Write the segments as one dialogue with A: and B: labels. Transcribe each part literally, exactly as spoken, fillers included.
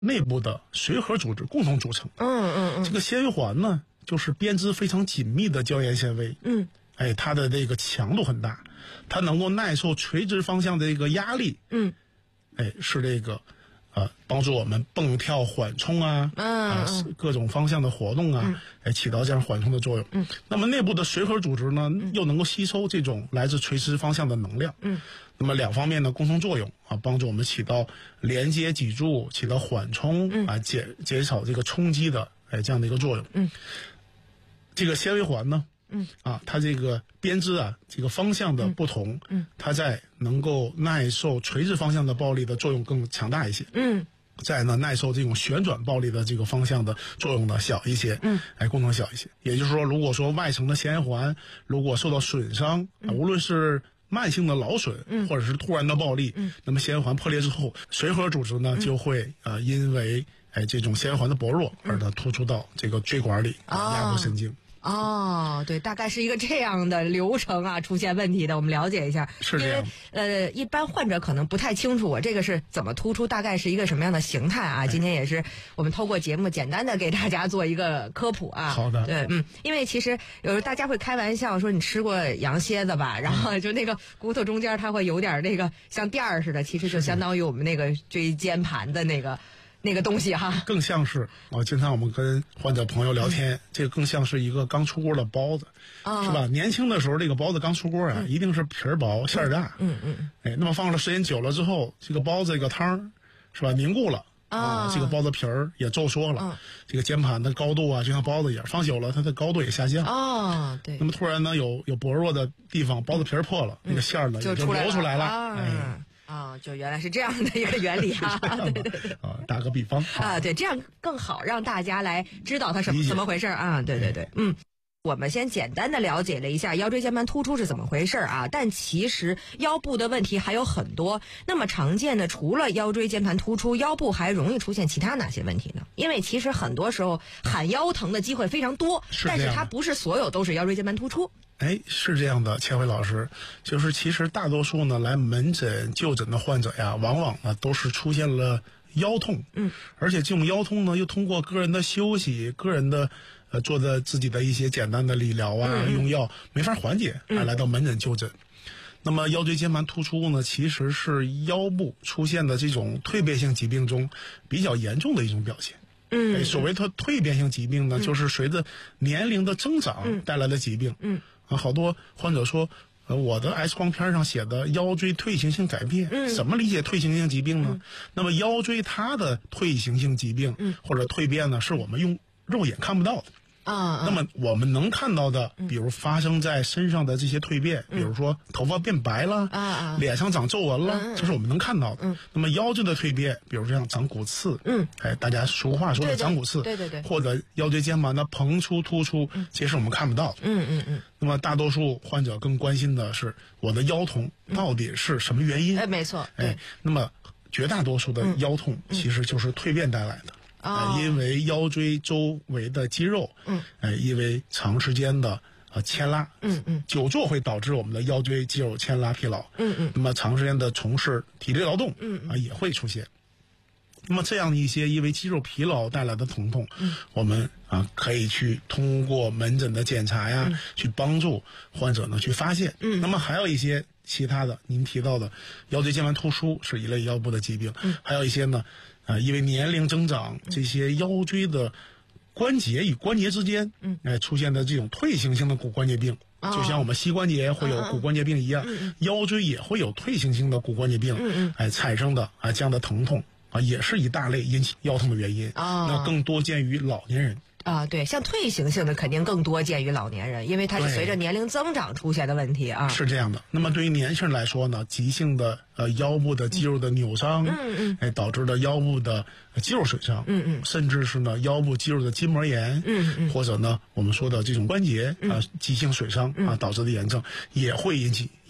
A: 内部的髓核组织共同组成。
B: 嗯嗯嗯，
A: 这个纤维环呢，就是编织非常紧密的胶原纤维。
B: 嗯，
A: 哎，它的这个强度很大，它能够耐受垂直方向的一个压力。
B: 嗯，
A: 哎，是这个。呃，帮助我们蹦跳缓冲啊，
B: 嗯
A: 啊、呃，各种方向的活动啊，
B: 嗯、
A: 哎，起到这样缓冲的作用。
B: 嗯，
A: 那么内部的髓核组织呢，嗯、又能够吸收这种来自垂直方向的能量。
B: 嗯，
A: 那么两方面的共同作用啊，帮助我们起到连接脊柱、起到缓冲、嗯、啊，减减少这个冲击的哎这样的一个作用。
B: 嗯，
A: 这个纤维环呢。
B: 嗯
A: 啊，它这个编织啊，这个方向的不同，
B: 嗯，
A: 它在能够耐受垂直方向的暴力的作用更强大一些，
B: 嗯，
A: 在呢耐受这种旋转暴力的这个方向的作用呢小一些，
B: 嗯，
A: 哎，功能小一些。也就是说，如果说外层的纤维环如果受到损伤，
B: 嗯、
A: 啊，无论是慢性的劳损，
B: 嗯，
A: 或者是突然的暴力，
B: 嗯，
A: 那么纤维环破裂之后，髓核组织呢、嗯、就会呃因为哎这种纤维环的薄弱而呢突出到这个椎管里，
B: 哦、
A: 压迫神经。
B: 哦，对，大概是一个这样的流程啊，出现问题的，我们了解一下。
A: 是这样。
B: 因为呃，一般患者可能不太清楚我这个是怎么突出，大概是一个什么样的形态啊？今天也是我们透过节目简单的给大家做一个科普啊。
A: 好的。
B: 对，嗯，因为其实有时候大家会开玩笑说你吃过羊蝎子吧，然后就那个骨头中间它会有点那个像垫儿似的，其实就相当于我们那个椎间盘的那个。那个东西哈，
A: 更像是啊，经常我们跟患者朋友聊天，嗯、这个更像是一个刚出锅的包子，
B: 哦、
A: 是吧？年轻的时候，这个包子刚出锅啊，嗯、一定是皮儿薄馅儿大，
B: 嗯嗯嗯，
A: 哎，那么放了时间久了之后，这个包子这个汤是吧凝固了。
B: 啊、
A: 哦，这个包子皮儿也皱缩了，
B: 嗯、
A: 这个肩盘的高度啊，就像包子一样，放久了它的高度也下降。
B: 哦，对。
A: 那么突然呢，有有薄弱的地方，包子皮儿破了，
B: 嗯、
A: 那个馅儿呢
B: 就
A: 就流出来了。
B: 啊、
A: 哎。
B: 啊、哦，就原来是这样的一个原理啊！对对对，
A: 啊，打个比方
B: 啊，对，这样更好让大家来知道它什么怎么回事啊！对对对，嗯。我们先简单的了解了一下腰椎间盘突出是怎么回事啊，但其实腰部的问题还有很多。那么常见的除了腰椎间盘突出，腰部还容易出现其他哪些问题呢？因为其实很多时候喊腰疼的机会非常多，
A: 是
B: 但是它不是所有都是腰椎间盘突出。
A: 哎，是这样的，千惠老师，就是其实大多数呢来门诊就诊的患者呀，往往呢都是出现了腰痛，
B: 嗯，
A: 而且这种腰痛呢，又通过个人的休息、个人的呃做的自己的一些简单的理疗啊、
B: 嗯、
A: 用药没法缓解，
B: 嗯、
A: 啊，来到门诊就诊。那么腰椎间盘突出呢，其实是腰部出现的这种蜕变性疾病中比较严重的一种表现。
B: 嗯，
A: 哎，所谓它蜕变性疾病呢，嗯、就是随着年龄的增长带来的疾病。
B: 嗯，
A: 啊，好多患者说。呃，我的 X 光片上写的腰椎退行性改变，
B: 嗯，
A: 怎么理解退行性疾病呢？
B: 嗯、
A: 那么腰椎它的退行性疾病，
B: 嗯，
A: 或者蜕变呢，是我们用肉眼看不到的。
B: 啊，
A: 那么我们能看到的，比如发生在身上的这些蜕变，
B: 嗯、
A: 比如说头发变白了，
B: 啊啊，
A: 脸上长皱纹了，
B: 嗯、
A: 这是我们能看到的。
B: 嗯，
A: 那么腰椎的蜕变，比如像长骨刺，
B: 嗯，
A: 哎，大家俗话说的长骨刺，
B: 对对 对, 对, 对，
A: 或者腰椎间盘的膨出突出，嗯、这是我们看不到的。
B: 嗯嗯嗯。
A: 那么大多数患者更关心的是我的腰痛到底是什么原因？
B: 哎、嗯，没错。
A: 哎，那么绝大多数的腰痛其实就是蜕变带来的。
B: 哦、
A: 呃，因为腰椎周围的肌肉，
B: 嗯，
A: 呃，因为长时间的呃牵拉，
B: 嗯嗯，
A: 久坐会导致我们的腰椎肌肉牵拉疲劳，
B: 嗯嗯，
A: 那么长时间的从事体力劳动，
B: 嗯
A: 啊、呃、也会出现。那么这样一些因为肌肉疲劳带来的疼痛，
B: 嗯，
A: 我们啊、呃、可以去通过门诊的检查呀，
B: 嗯、
A: 去帮助患者呢去发现。
B: 嗯，
A: 那么还有一些其他的，您提到的腰椎间盘突出是一类腰部的疾病，
B: 嗯，
A: 还有一些呢。啊、呃，因为年龄增长，这些腰椎的关节与关节之间，
B: 嗯，
A: 哎、呃，出现的这种退行性的骨关节病，
B: 哦、
A: 就像我们膝关节会有骨关节病一样，
B: 嗯、
A: 腰椎也会有退行性的骨关节病，
B: 嗯嗯，
A: 哎、呃，产生的啊、呃、这样的疼痛啊、呃，也是一大类引起腰痛的原因。
B: 啊、哦，
A: 那更多见于老年人。
B: 啊，对，像退行性的肯定更多见于老年人，因为它是随着年龄增长出现的问题啊。
A: 是这样的。那么对于年轻人来说呢，急性的呃腰部的肌肉的扭伤，
B: 嗯嗯，
A: 哎，导致的腰部的肌肉损伤，
B: 嗯嗯，
A: 甚至是呢腰部肌肉的筋膜炎，
B: 嗯嗯，
A: 或者呢我们说的这种关节啊、呃、急性损伤啊导致的炎症，也会引起腰痛。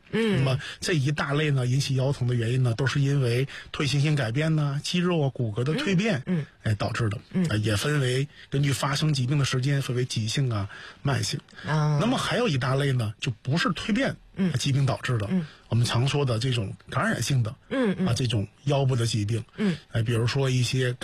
B: 嗯，
A: 那么这一大类呢，引起腰疼的原因呢，都是因为退行性改变呢、肌肉啊、骨骼的蜕变，
B: 嗯，嗯
A: 哎导致的。嗯、呃，也分为根据发生疾病的时间分为急性啊、慢性。
B: 啊，
A: 那么还有一大类呢，就不是蜕变，嗯，疾病导致的。嗯，我们常说的这种感染性的，
B: 嗯嗯
A: 啊这种腰部的疾病，
B: 嗯，
A: 哎，比如说一些